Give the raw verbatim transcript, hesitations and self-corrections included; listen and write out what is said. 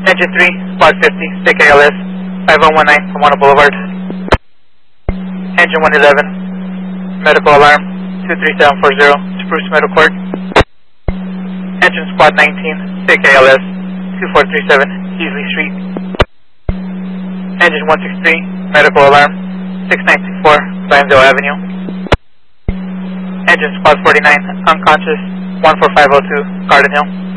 Engine three, Squad fifty, stick A L S, five one one nine, Pomona Boulevard. Engine one eleven, medical alarm, two three seven four zero, Spruce Middle Court. Engine Squad nineteen, stick A L S, two four three seven, Heasley Street. Engine one six three, medical alarm, six nine two four, Glanville Avenue. Engine Squad forty-nine, unconscious, one four five zero two, Garden Hill.